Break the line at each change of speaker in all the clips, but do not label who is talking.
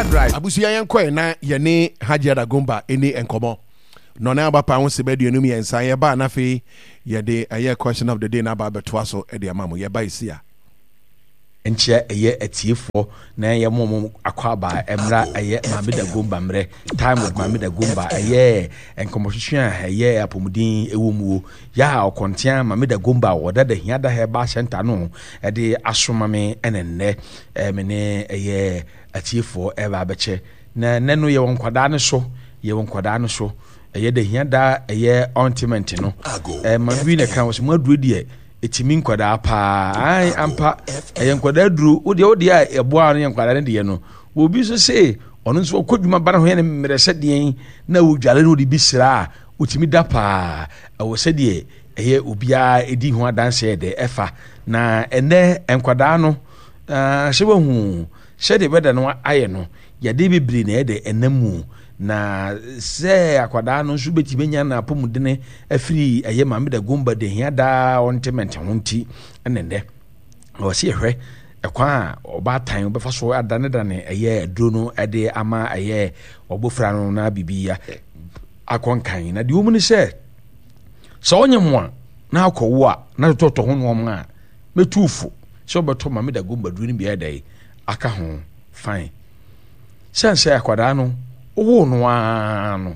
Right. Abusu yan kɔ na yɛne Hajiada Gumba eni enkomo. Nona abapa ho se bedu enum yensan ye ba na fe yɛde ɛyɛ question of the day na ba betoa so ɛde amamu ye ba isia.
Enche ɛyɛ atiefo na ɛyɛ mom akwaba emra ɛyɛ Maamida Gumba mre time with Maamida Gumba ɛyɛ enkomohwehwe a ɛyɛ apomudin ewumu ya okontia Maamida Gumba woda da hia da he ba center no ɛde asoma me enenne mene ɛyɛ atiefo ɛba bɛche na nenu ye won kwada ne so ɛyɛ da hia da ɛyɛ ointment no mabi ne kan wo so maduro die etimi nkwada pa ai ampa ɛyɛ nkwada duru wode a ɛboa no yɛ nkwada ne de no obi so se ɔno nso okodwuma ba ho yɛ ne mmerɛsɛ deɛn na wodwale no de bi sra otimi da pa ɛwɔ sɛ deɛ ɛyɛ obia edi ho adanse de ɛfa na ɛnɛ nkwada no hyɛ wahu hyɛ de bɛda no ayɛ no yɛde bibiri na ɛde ɛnamu na se akwada no nso beti benya na apomudene afiri ɛyɛ Maamida Gumba de hia da ontiment honti enende o se ehwe ekwa a obatan obefa so adane ɛyɛ aduro no ɛde ama ɛyɛ obofra no na bibia akonkan na de omu ne se onyemo a na akɔwo a na totɔ ho no a metufo se obeto Maamida Gumba duro ni bia dai aka ho fine sense akwada no owo no ano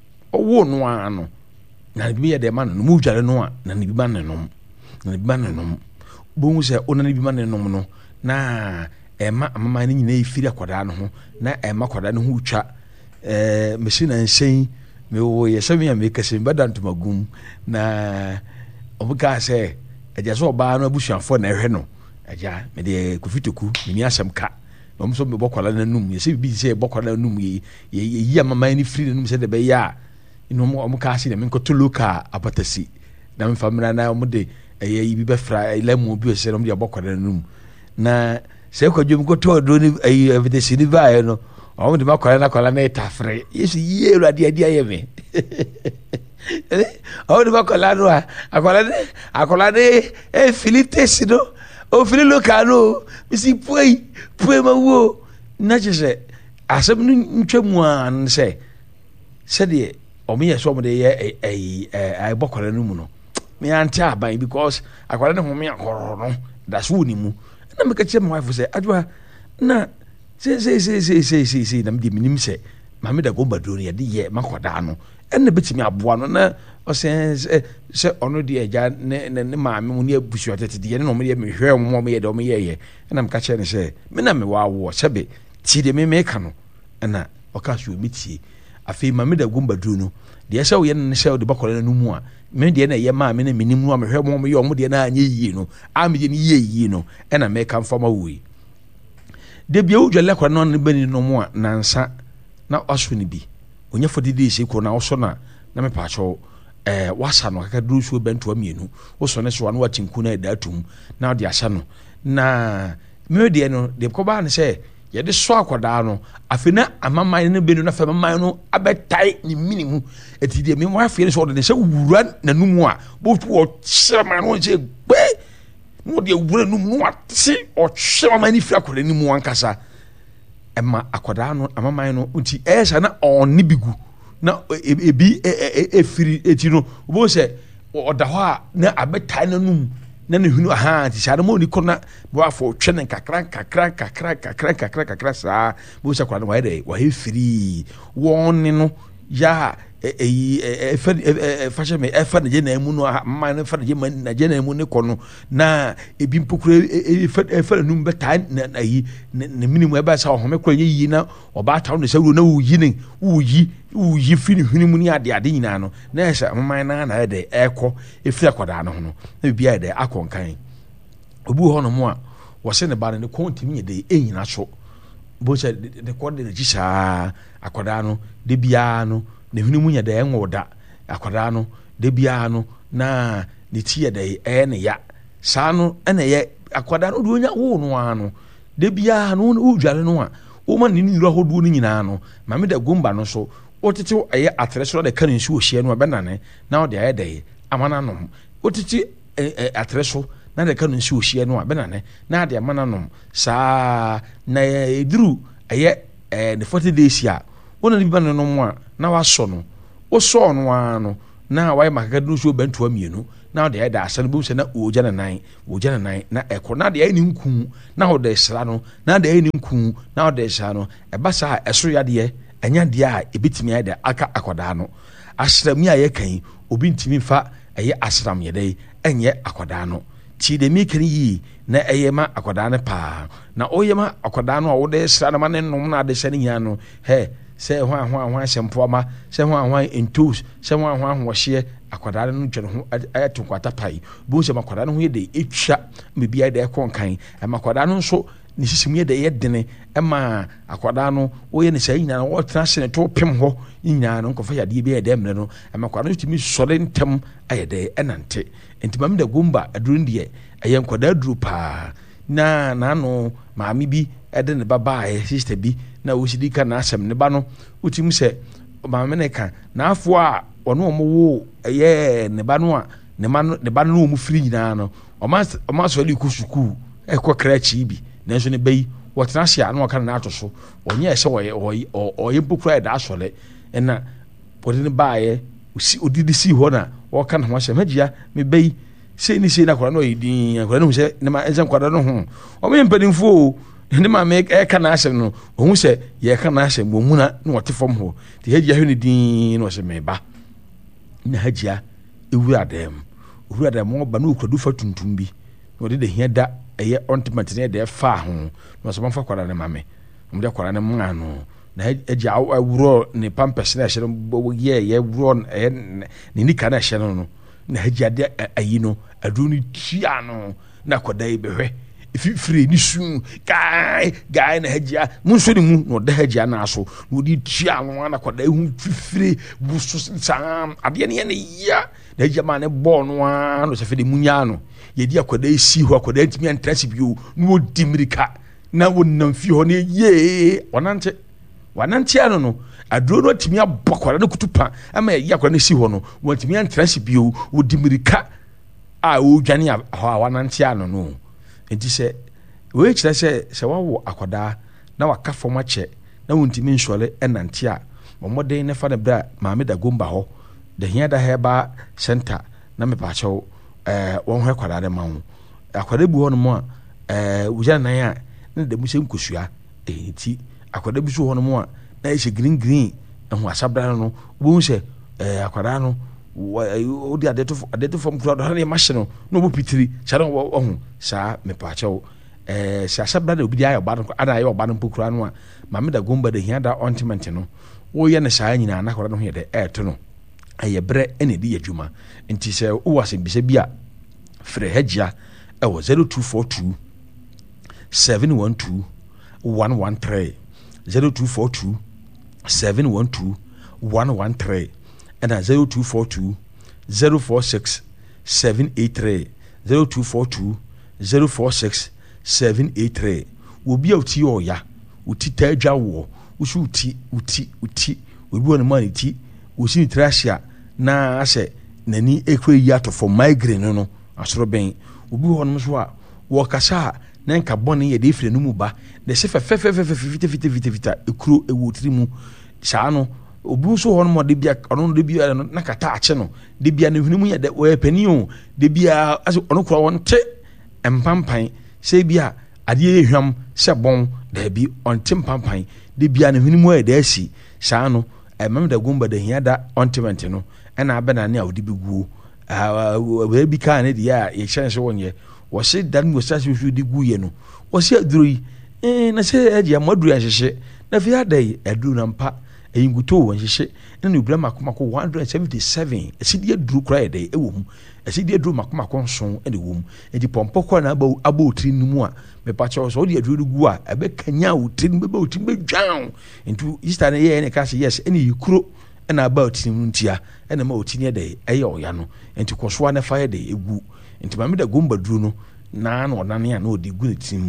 na bi ye de man no mu dware no a na bi man no bo se ona bi man no na ema amama ni nyina ifiri akwada no ho na ema akwada no ho twa machine ansen me wo ye se me ya me kase badanto magum na obuka se eja so oba no abusuafo na ehwe no eja me de kofitoku me asem ka so me bokwala na num ye se bi se bokwala na num ye amama ni free num se de be ya ino mo ka se de me nkoto loka apatasi na me famra na mo de ye bi be fra lemu bi se no de bokwala na num na se kwadwum koto do ni evidence ni ba no o de bokwala na kwala na etafre yesu ye urade ade ayeme o de bokwala no akwala de filitesi no o fili loka no misi poi ma wo na chese asem no ntwamu an se de o me yeso mo de ye ai bokwala no mu no me ante aban because akwala ne ho me akoro no da so ni mu na me ka che my wife se adwa na se na me de minim se Maamida Gumba do ne de ye makoda no enne betimi aboa no na o se ono de eja ne maame mu ne abusu atete de ne no me me hwe mo me ye de o me ye na me ka che ne se me na me wa wo sebe ti de me ka no na o ka so mi tie afi Maamida Gumba do no de se wo ye ne se o de bakola no mu a me de na ye maame na minim no me hwe mo me ye o mo de na anye yi no a me de ne ye yi no na me ka mfama wo yi de bia udwale kwa no ne bani no mu a nansa na aso ni bi onye fodidi ese ko na oso na me paacho wasa no kaka duru so bento amienu oso ne so na watinku na datum na de asa no na me de no de ko ba ne se ye de so akoda no afina amama ne benu na fa mama no abetai ni minimu eti de me wa afie so de se wura na numu a bo wo chema no je gbe no de wura numu no ati o chema ni fi akoda ni mu ankasa ema akoda no amama no nti esa na onni bigu na ebi efiri eti no bo se oda ho a na abetai na num na ne hunu aha ti sha mo ni kona bo afo twene kakra sa bo se akoda no wa de wa efiri won no ya fashion me efa na je na emu no man na fa na je man na je na emu ne kono na ebi mpokura efa num beta na yi na minimum eba sa ho me kura yi na oba tawo na sawuro na uyi ne uyi fini hunimu ni ade nyina no na esa man na de ekọ efi akoda no no na bia de akonkan obu ho no mo a wo se ne ba ne kontimi ye de enyina so bo se de ko de jisa akoda no de bia no ne hunu munya da enwoda akwada no de bia no na ne tie da ne ya saa no ene ye akwada no do nya wo no ano de bia no wo dware no a wo ma ne nuru ahodo no nyina no Maamida Gumba no so otete eye atresoro de kan nsu ohie no benane na ode aye da amana no otete atreso na de kan nsu ohie no benane na ade amana no saa na eduru eye the 40 days ya wona ni ba no mo a na waso no wo so no ano na why makaka no so bentoa mienu na de da asa no bu se na oja na nan na ekọ na de ani nku na ho de sra no na de ani nku na ho de sra no eba sa eso ya de enya de a ebitimi ya de aka akoda no asram ya ye kan obi ntimi fa eye asram ye de enye akoda no ti de mi kan yi na eye ma akoda ne pa na oye ma akoda no a wo de sra na ma ne nom na de sha ne nya no he se ho asempo ma se ho entos se ho hwehye akwada no twere ho ayeto kwata pai bo se makwada no ho ye de etwa mebia de konkan e makwada no so ni sisimu ye de ye dene e ma akwada no wo ye ne sai nyina wo tra se ne to pem ho nyina no nkofa yade bi ye de mre no e makwada no timi sore ntem aye de enante entimam de gomba aduru ndiye aye nkwada aduru pa na no maami bi ede ne baba aye sister bi na wo sidi ka na asem ne ba no utim se maame ne ka na afo a ono omo eye ne ba no a ne ba no mu firi nyina no o ma so li ku suku e ko krachi bi na so ne bai wo tena hia no ka na atoso onye se o ye bukura da asole na odi ne baaye odidi si ho na wo ka na ho asem hagia me bai sei ni sei na kwara no yidin kwara no se ne ma enze kwara no ho o me mpanimfo ne ma me ka na asem no ohun se ye ka na asem mo muna na wote fom ho te hagia hwe ne din no se me ba na hagia ewura dem mo ba no kwadu fa tuntum bi no de hia da eye ontiment ne de fa ho no so fa kwara ne ma me mo de kwara ne mo ano na hagia awuro ne pampers na hye no ye wuro ne nika na hye no na hagia de ayi no adu ni tia no na kodai behwe ififire ni su gai na hagia munso ni mu no de hagia na so no di tia no na kodai hu fifire buso sam ade ne ya na hagia ma ne bo no no se fede munya no ye di akodai si ho akodai ntimi antrasi bio no di mirika na wonnam fi ho ne ye wanante ano no aduro no timi abakwara no kutupa ama ye akwara ne si ho no wantimi antrasi bio wo di mirika a o dwane a wanante ano no enti se we kire se wawo akoda na waka fom ache na wontimi nsole enante a momoden ne fa ne bra maame da gomba ho de hia da heba center na me pa chew won ho akoda de ma ho akoda bu ho no mo a wuja nan a ne de mu se nkosua enti akoda bi so ho no mo a na ye green ho asabra no wo se akoda no o di adeto fom kura do na machine no bo pitiri chara wo sa me pa chew sa asabra de obi di ayo ba no ada ayo ba no kura no a maame da gomba de hia da ontiment no wo ye ne sa nyina na akoda no he de to no aye bre ene di adwuma nti se wo wase bi se bia frɛ hagia ɛwɔ 0242 712 113 0242 712 113 and 0242 046 783 0242 046 783 obi a uti oya uti tadwa wo usi uti obi won ma ti usi trashia na ase nani ekwe yi ato for migraine no asoro ben obi won so a wo kasa na nka bone ye de fire no mu ba de se fita ekuro ewo tiri mu saa no obi so ho no mo de bia ono de bia na kata ache no de bia ne hunu mu ye de we pani o de bia aso ono kura won te empampan se bia ade ye hwam se bon da bi on te empampan de bia ne hunu mu ye de asi saa no emam da gomba de hia da ontiment no na abena ne awdi bi guo we bi ka ne dia ye chance wonye wo se dan wo sa se di guye no wo se aduro yi na se agia moduru ahyehe na fi adai aduru na mpa eyinguto wo ahyehe na ne ubra makomako 177 asidi aduru kra yedai ewo mu asidi aduru makomako nson ene wo mu edi pompo kwa na aba otiri numu a me pa cho so di aduru gu a ebe kanya otiri be ba otiri be dwan ntu easter ne ye ne ka se yes ene yikuro na aba otiri mu ntia ene ma otiri yedai eye oya no nti kosoa ne fa yedai egu nti ma me da gomba duru no na na onane a na odi gu ne tim no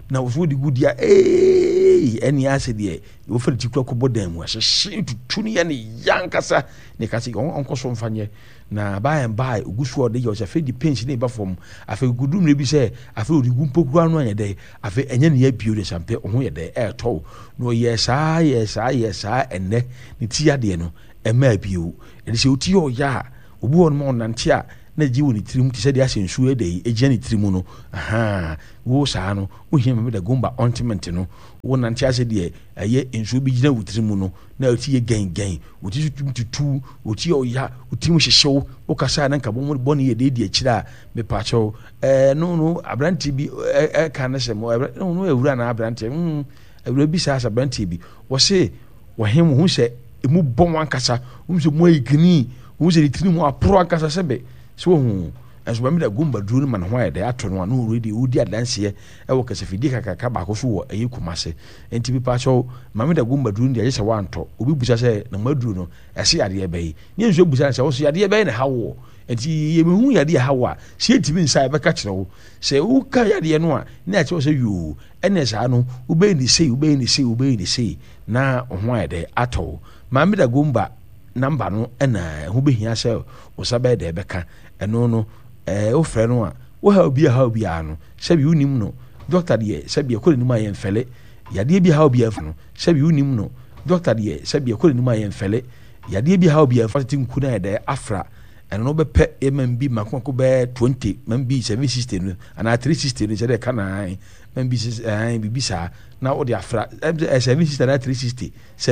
na wo di gudia eni ase de wo fa ti kura ko bodan mu ahye tutu ne ya ne yankasa ne ka se onko so mfanye na by and by ogusu ode yo se fe di pension ne ba fom afa gudum ne bi se afa odi gu mpokura no anya de afa enya ne ya bio de sampe ho ye de to no ye saa enne ne ti ya de no ema bio e se oti yo ya obu won mo nante a na ji woni tirim ti se de asensu e de egia ne tirim no wo saa no wo hia me da gomba ointment no wo nante ase de eye ensu bi gina wo tirim no na oti ye gen wo ti tutu wo ti o ya wo ti mu hyehyew wo kasa na nka bo ne ye de akira me pa cho no abranti bi ka na se mo no ewura na abranti ewura bi sa abranti bi wo se wo him hu se emu bon wankasa wo se mo igini wo se tirim mo apro wankasa sebe so as we da gumba duru man ho ya ato no no already udi adanse e wo kase fidi kaka ba ko so wo ayi kumase enti bi pa cho mame da gumba duru ndi ayesa wanto obi busa se na maduru no ese yade bai ni enso busa se wo so yade bai na hawo enti ye mehu yade hawa se ntimi nsa e beka kire wo se wo ka yade no a na ache wo se yo ene sa no ube ni sei na ho ya de ato mame da gumba number no na hu behia se wo sabe de beka eno no o frɛ no a wo ha obi no sɛbi unim no doctor de sɛbi ekole nim ayen fele yade bi ha obi afno sɛbi unim no doctor de sɛbi ekole nim ayen fele yade bi ha obi afno tinku na de afra eno no bepɛ MB makoko be 20 MB 760 no ana 360 no sɛde kana MB bibisa na o de afra 760 na 360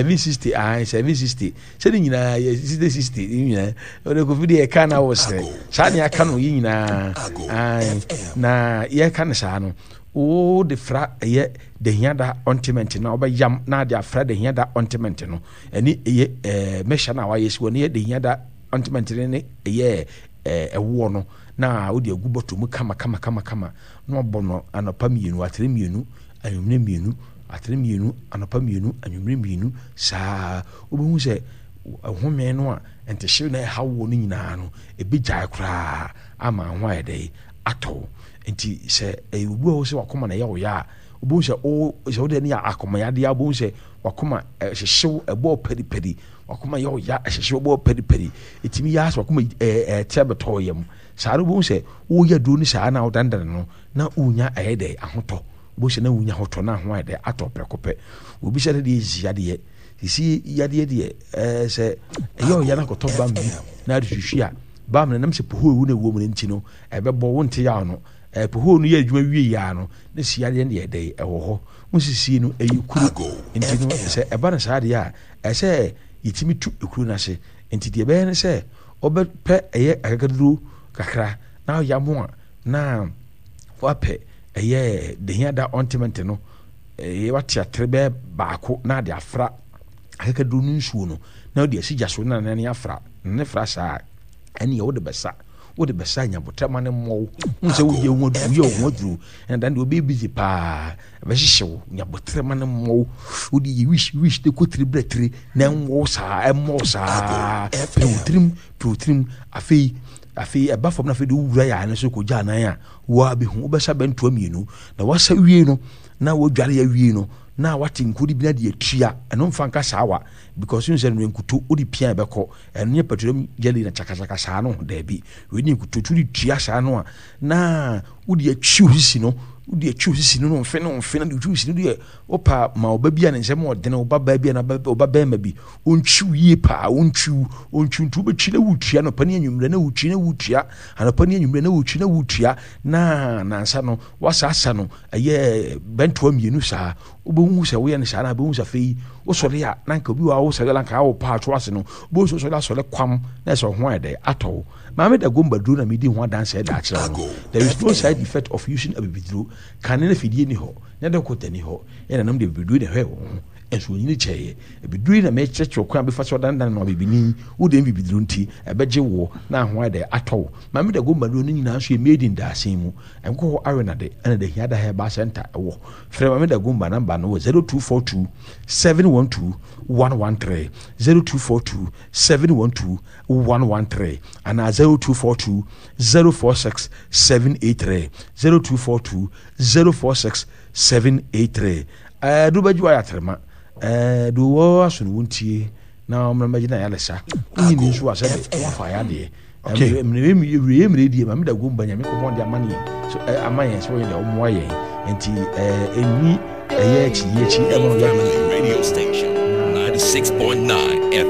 760 sɛde nyina 60 nyina o de ko video kana wo sɛ sa ne aka no nyina na ye kana sa no o de fra ye de hiada ointment na obeyam na de afra de hiada ointment no eni ye mesha na wa yesu ne ye de hiada ointment ne ye ewo no na o de aguboto mu kama no obono anopa mienu atere mienu anwumre mienu atere mienu anopa mienu anwumre mienu saa obehu se home no a ente hye na hawo no nyina no ebegya kra ama ho ayede ato enti se obu o se wakoma na ye wo ya obu se o se o de ne akoma ya de obu se wakoma hyehyew ebo pedi wakoma ye wo ya hyehyew ebo pedi etimi ya so wakoma tiabeto yam saru bu se wo ya do ni saa na odandana no na unya ayede ahoto bo se na unya hoto na ho ayede ato prekope obi se de yade sisi yade de se yo ya na ko to bam bi na hwehwia bam na nam se poho wu na wo mu nti no ebebo wo nte ya no poho no ya adwuma wie ya no na si yade de de ewo ho musisi no eyikuru nti no se eba na saa de a se yitimi tu ekuru na se nti de be ne se obepe eye akakaduru kakra na ya mo na wape eye de hiada ointment no wate atrebe baako na de afra akakaduru nsuo no na de asi jaso na ne afra ne fra saa ene ye wo de besa nya botama ne mo unse wo ye wo duru and then obi busy pa be hyew nya botama ne mo wo di wish de ko tribre na wo saa mo saa protrim afei eba fam na afei de wura ya ne so ko gya nan a wo be hu besa bentu amienu na wasa wie no na wo dware ya wie no na wati nkudi bi na de atua eno mfanka sawa because you say no nkutu odi pia beko eno ye patrom jeli na chakachaka saa no da bi we ni nkutu tuli tua saa no a na odi atwi sisi no mfe na de atwi sisi no de opa ma oba bia ne nsem odene oba ba bia na oba ba ma bi ontwi yie pa ontwi ntu be twi na wutua no pani anwumre na wutwi na wutua ana pani anwumre na wutwi na wutua na nansa no wasasa no aye bentu amienu saa obo se wo ye ne saa na be hu sa fei wo sori a na nka obi wa wo sori la nka wo pa atwo ase no bo so sori asole kwam na so ho ede ato maame da gomba duro na medi ho adanse da akira no there is no side effect of using a bibiduro kan na fidie ni ho na de ko tani ho ena nam de bibiduro de hwe wo enso nyini cheye bibiduro na me cheche kwa be fa so dandan no bibini wo de bibiduro nti ebeje wo na ho ede ato maame da gomba duro ni nyina so e made in da asen mu enko ho arena de ena de hiada he ba center wo frɛ maame da gomba number no 0242 712 113 0242 712 113 and 0242 046 783 0242 046 783 do baju ayatrema do wo aso no wontie na omrama gina yale sa ni nso ase wafa ya de emre die ma me da gomba nya me ko bon de amane so amane so ye de omo aye enti eni eye chi e mo ya
radio station 96.9